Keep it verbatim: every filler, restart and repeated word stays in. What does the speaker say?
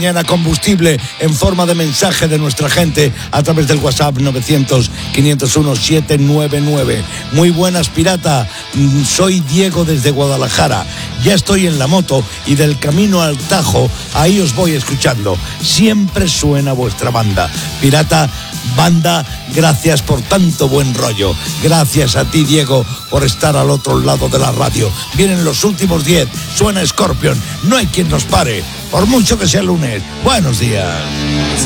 mañana combustible en forma de mensaje de nuestra gente a través del WhatsApp novecientos, quinientos uno, setecientos noventa y nueve. Muy buenas, pirata. Soy Diego desde Guadalajara. Ya estoy en la moto y del camino al Tajo, ahí os voy escuchando. Siempre suena vuestra banda. Pirata, banda, gracias por tanto buen rollo. Gracias a ti, Diego, por estar al otro lado de la radio. Vienen los últimos diez. Suena Scorpion. No hay quien nos pare, por mucho que sea lunes. Buenos días.